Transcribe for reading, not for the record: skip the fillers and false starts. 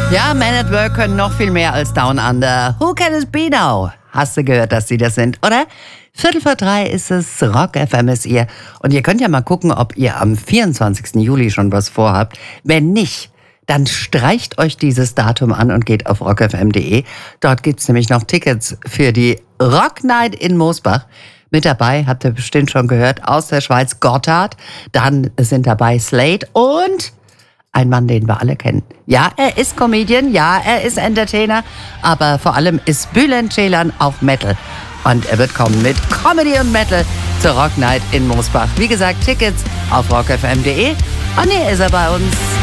Ja, Men at Work können noch viel mehr als Down Under. Who can it be now? Hast du gehört, dass sie das sind, oder? 2:45 ist es, Rock FM ist ihr. Und ihr könnt ja mal gucken, ob ihr am 24. Juli schon was vorhabt. Wenn nicht, dann streicht euch dieses Datum an und geht auf rockfm.de. Dort gibt's nämlich noch Tickets für die Rock Night in Mosbach. Mit dabei, habt ihr bestimmt schon gehört, aus der Schweiz Gotthard. Dann sind dabei Slade und ein Mann, den wir alle kennen. Ja, er ist Comedian, ja, er ist Entertainer, aber vor allem ist Bülent Ceylan auch Metal. Und er wird kommen mit Comedy und Metal zur Rock Night in Mosbach. Wie gesagt, Tickets auf rockfm.de. Und hier ist er bei uns.